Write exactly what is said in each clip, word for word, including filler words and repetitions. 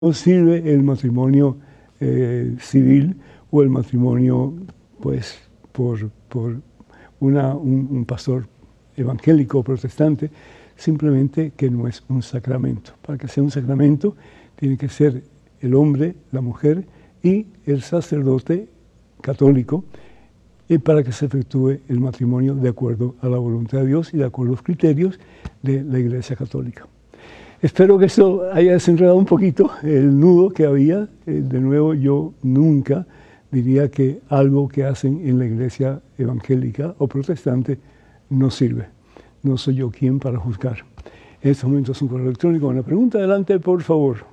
no sirve el matrimonio eh, civil o el matrimonio pues por, por una, un, un pastor evangélico o protestante, simplemente que no es un sacramento. Para que sea un sacramento tiene que ser el hombre, la mujer y el sacerdote católico, y para que se efectúe el matrimonio de acuerdo a la voluntad de Dios y de acuerdo a los criterios de la Iglesia Católica. Espero que esto haya desenredado un poquito el nudo que había. Eh, de nuevo, yo nunca diría que algo que hacen en la Iglesia evangélica o protestante no sirve. No soy yo quien para juzgar. En este momento es un correo electrónico. Una pregunta, adelante, por favor.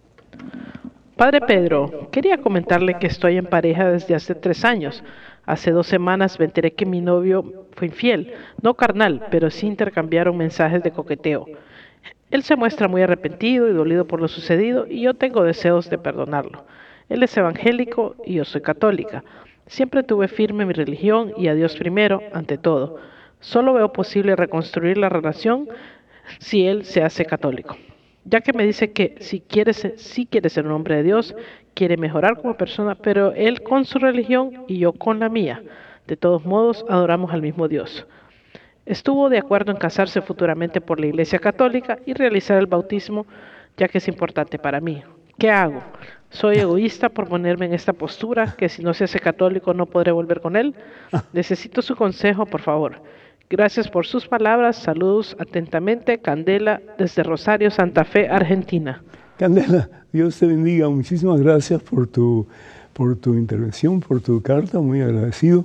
Padre Pedro, quería comentarle que estoy en pareja desde hace tres años. Hace dos semanas me enteré que mi novio fue infiel, no carnal, pero sí intercambiaron mensajes de coqueteo. Él se muestra muy arrepentido y dolido por lo sucedido y yo tengo deseos de perdonarlo. Él es evangélico y yo soy católica. Siempre tuve firme mi religión y a Dios primero, ante todo. Solo veo posible reconstruir la relación si él se hace católico. Ya que me dice que si quiere ser, sí quiere ser un hombre de Dios, quiere mejorar como persona, pero él con su religión y yo con la mía. De todos modos, adoramos al mismo Dios. Estuvo de acuerdo en casarse futuramente por la Iglesia Católica y realizar el bautismo, ya que es importante para mí. ¿Qué hago? ¿Soy egoísta por ponerme en esta postura, que si no se hace católico no podré volver con él? Necesito su consejo, por favor. Gracias por sus palabras. Saludos atentamente, Candela, desde Rosario, Santa Fe, Argentina. Candela, Dios te bendiga. Muchísimas gracias por tu, por tu intervención, por tu carta. Muy agradecido.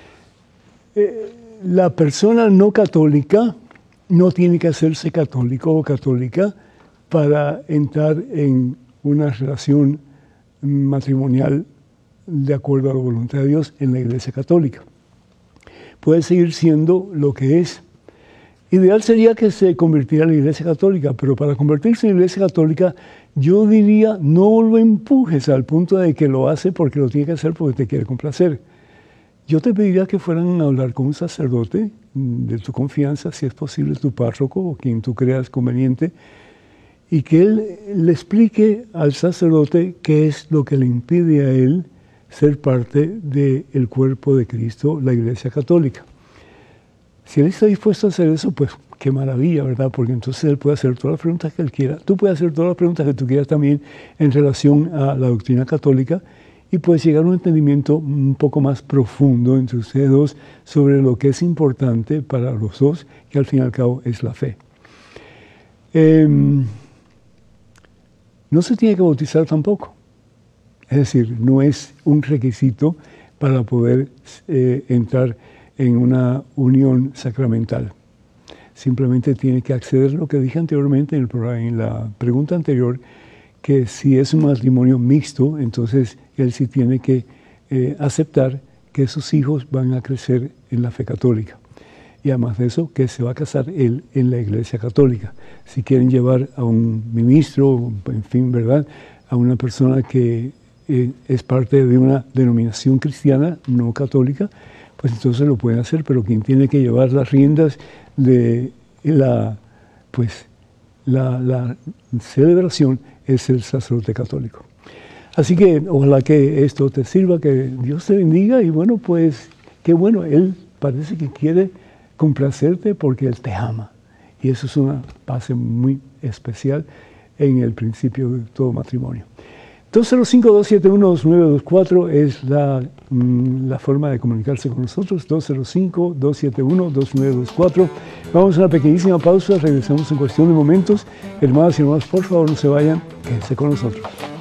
Eh, La persona no católica no tiene que hacerse católico o católica para entrar en una relación matrimonial de acuerdo a la voluntad de Dios en la Iglesia Católica. Puede seguir siendo lo que es. Ideal sería que se convirtiera en la Iglesia Católica, pero para convertirse en la Iglesia Católica, yo diría, no lo empujes al punto de que lo hace porque lo tiene que hacer porque te quiere complacer. Yo te pediría que fueran a hablar con un sacerdote de tu confianza, si es posible tu párroco o quien tú creas conveniente, y que él le explique al sacerdote qué es lo que le impide a él ser parte del cuerpo de Cristo, la Iglesia Católica. Si él está dispuesto a hacer eso, pues qué maravilla, ¿verdad? Porque entonces él puede hacer todas las preguntas que él quiera. Tú puedes hacer todas las preguntas que tú quieras también en relación a la doctrina católica, y puedes llegar a un entendimiento un poco más profundo entre ustedes dos sobre lo que es importante para los dos, que al fin y al cabo es la fe. Eh, no se tiene que bautizar tampoco. Es decir, no es un requisito para poder eh, entrar en una unión sacramental. Simplemente tiene que acceder a lo que dije anteriormente en, el programa, en la pregunta anterior, que si es un matrimonio mixto, entonces él sí tiene que eh, aceptar que sus hijos van a crecer en la fe católica. Y además de eso, que se va a casar él en la Iglesia Católica. Si quieren llevar a un ministro, en fin, ¿verdad?, a una persona que eh, es parte de una denominación cristiana no católica, pues entonces lo pueden hacer, pero quien tiene que llevar las riendas de la, pues, la, la celebración es el sacerdote católico. Así que ojalá que esto te sirva, que Dios te bendiga y bueno, pues qué bueno, Él parece que quiere complacerte porque Él te ama. Y eso es una base muy especial en el principio de todo matrimonio. dos cero cinco, dos siete uno, dos nueve dos cuatro es la, mm, la forma de comunicarse con nosotros, dos cero cinco, dos siete uno, dos nueve dos cuatro. Vamos a una pequeñísima pausa, regresamos en cuestión de momentos. Hermanas y hermanos, por favor no se vayan, quédense con nosotros.